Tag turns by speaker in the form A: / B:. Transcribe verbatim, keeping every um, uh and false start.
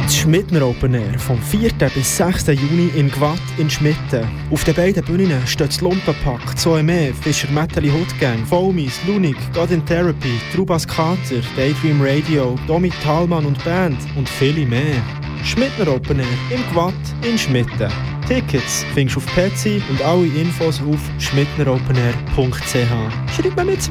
A: Schmidtner Open Air vom vierten bis sechsten Juni in Gwatt in Schmitten. Auf den beiden Bühnen steht das Lumpenpack, Zoe Mee, Fischer Metalli Hoodgang, Foamies, Lunik, God in Therapy, Trubas Kater, Daydream Radio, Domi Thalmann und Band und viele mehr. Schmidtner Open Air im Gwatt in Schmitten. Tickets findest du auf Petsy und alle Infos auf schmidtneropenair punkt c h. Schreib mir mit